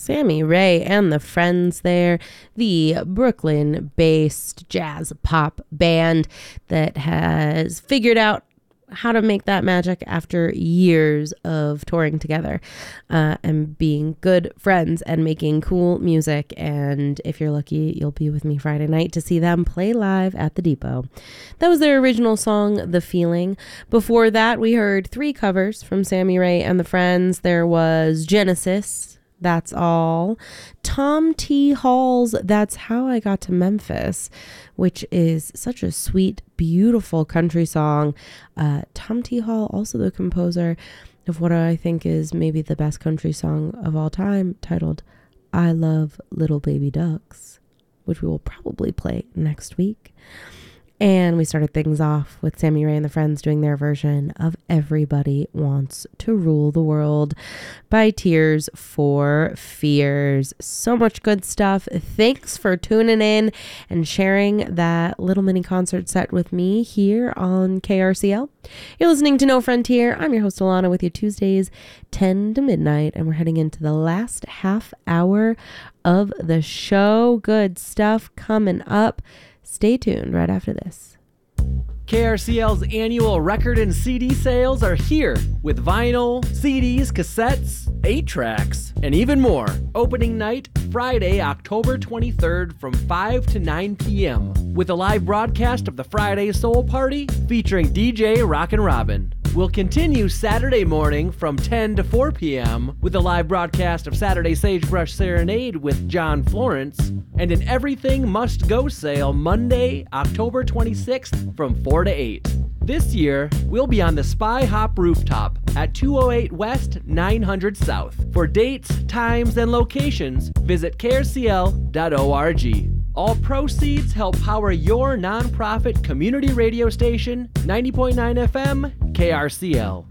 Sammy Ray and the Friends there, the Brooklyn-based jazz pop band that has figured out how to make that magic after years of touring together and being good friends and making cool music. And if you're lucky, you'll be with me Friday night to see them play live at the Depot. That was their original song, The Feeling. Before that, we heard 3 covers from Sammy Ray and the Friends. There was Genesis, That's All, Tom T. Hall's That's How I Got to Memphis, which is such a sweet, beautiful country song. Tom T. Hall, also the composer of what I think is maybe the best country song of all time, titled I Love Little Baby Ducks, which we will probably play next week. And we started things off with Sammy Ray and the Friends doing their version of Everybody Wants to Rule the World by Tears for Fears. So much good stuff. Thanks for tuning in and sharing that little mini concert set with me here on KRCL. You're listening to No Frontier. I'm your host Alana with you Tuesdays 10 to midnight, and we're heading into the last half hour of the show. Good stuff coming up. Stay tuned right after this. KRCL's annual record and CD sales are here with vinyl, CDs, cassettes, 8-tracks, and even more. Opening night, Friday, October 23rd from 5 to 9 p.m. with a live broadcast of the Friday Soul Party featuring DJ Rockin' Robin. We'll continue Saturday morning from 10 to 4 p.m. with a live broadcast of Saturday Sagebrush Serenade with John Florence, and an Everything Must Go sale Monday, October 26th from 4 to 8. This year, we'll be on the Spy Hop rooftop at 208 West, 900 South. For dates, times, and locations, visit krcl.org. All proceeds help power your nonprofit community radio station, 90.9 FM, KRCL.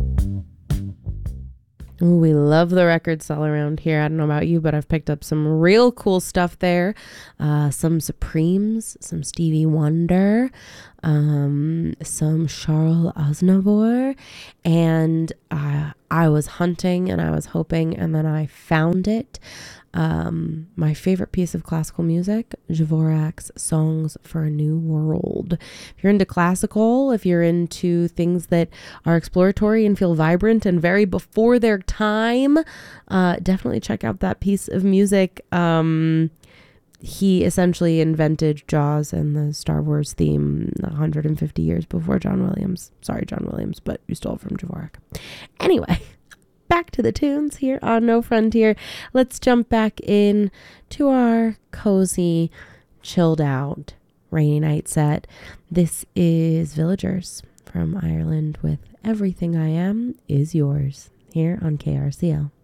Ooh, we love the records all around here. I don't know about you, but I've picked up some real cool stuff there. Some Supremes, some Stevie Wonder, some Charles Aznavour, and I was hunting and I was hoping, and then I found it. My favorite piece of classical music, Dvorak's Songs for a New World. If you're into classical, if you're into things that are exploratory and feel vibrant and very before their time, definitely check out that piece of music. He essentially invented Jaws and the Star Wars theme 150 years before John Williams. Sorry, John Williams, but you stole it from Dvorak. Anyway, back to the tunes here on No Frontier. Let's jump back in to our cozy, chilled out, rainy night set. This is Villagers from Ireland with Everything I Am Is Yours here on KRCL.